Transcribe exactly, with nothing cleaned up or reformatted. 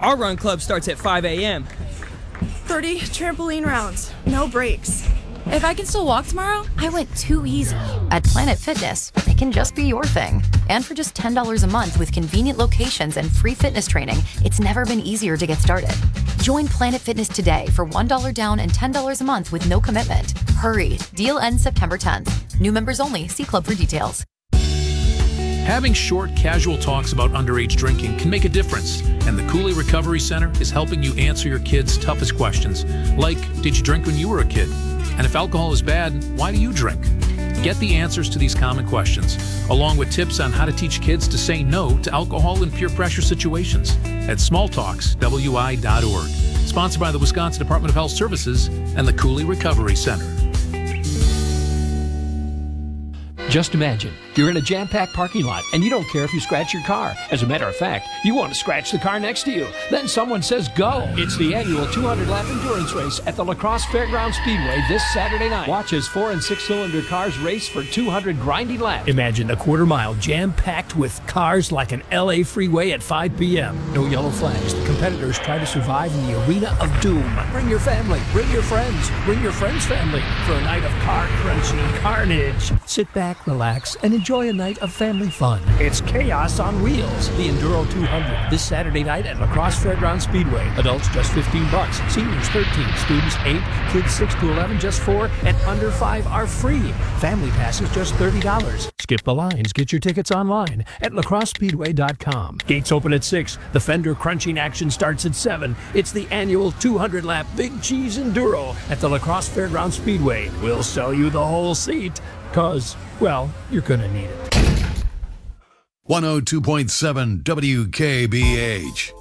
Our run club starts at five a.m. thirty trampoline rounds, no breaks. If I can still walk tomorrow, I went too easy. At Planet Fitness, it can just be your thing. And for just ten dollars a month with convenient locations and free fitness training, it's never been easier to get started. Join Planet Fitness today for one dollar down and ten dollars a month with no commitment. Hurry, deal ends September tenth. New members only. See club for details. Having short, casual talks about underage drinking can make a difference, and the Cooley Recovery Center is helping you answer your kids' toughest questions, like, did you drink when you were a kid? And if alcohol is bad, why do you drink? Get the answers to these common questions, along with tips on how to teach kids to say no to alcohol and peer pressure situations at small talks w i dot org. Sponsored by the Wisconsin Department of Health Services and the Cooley Recovery Center. Just imagine, you're in a jam-packed parking lot and you don't care if you scratch your car. As a matter of fact, you want to scratch the car next to you. Then someone says go. It's the annual two hundred lap endurance race at the La Crosse Fairgrounds Speedway this Saturday night. Watch as four and six cylinder cars race for two hundred grinding laps. Imagine a quarter mile jam-packed with cars like an L A freeway at five p.m. No yellow flags. The competitors try to survive in the arena of doom. Bring your family, bring your friends, bring your friends' family for a night of car-crunching carnage. Sit back, relax, and enjoy a night of family fun. It's chaos on wheels. The Enduro two hundred this Saturday night at La Crosse Fairgrounds Speedway. Adults just fifteen bucks, seniors thirteen, students eight, kids six to eleven just four, and under five are free. Family passes just thirty dollars. Skip the lines. Get your tickets online at la crosse speedway dot com. Gates open at six. The fender crunching action starts at seven. It's the annual two hundred lap Big Cheese Enduro at the La Crosse Fairgrounds Speedway. We'll sell you the whole seat. Cause, well, you're gonna need it. one oh two point seven W K B H.